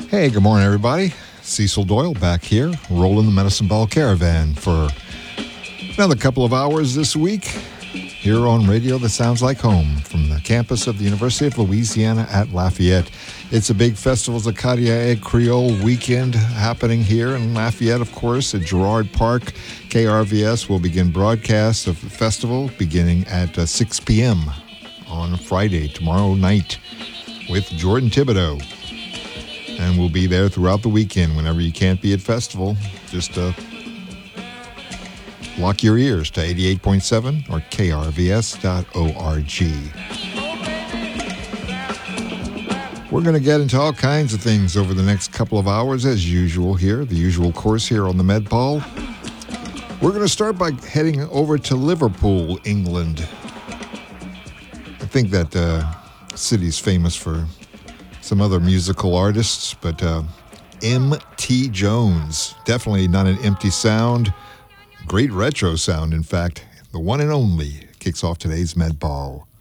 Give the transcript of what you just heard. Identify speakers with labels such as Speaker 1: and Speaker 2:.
Speaker 1: Hey, good morning, everybody. Cecil Doyle back here, rolling the Medicine Ball Caravan for another couple of hours this week here on radio that sounds like home from the campus of the University of Louisiana at Lafayette. It's a big Festivals Acadia Egg Creole weekend happening here in Lafayette, of course, at Girard Park. KRVS will begin broadcasts of the festival beginning at 6 p.m. on Friday, tomorrow night, with Jordan Thibodeau. And we'll be there throughout the weekend. Whenever you can't be at festival, just lock your ears to 88.7 or krvs.org. We're going to get into all kinds of things over the next couple of hours, as usual here, the usual course here on the Med Ball. We're going to start by heading over to Liverpool, England. I think that city's famous for some other musical artists, but M.T. Jones, definitely not an empty sound. Great retro sound, in fact. The one and only kicks off today's Med Ball.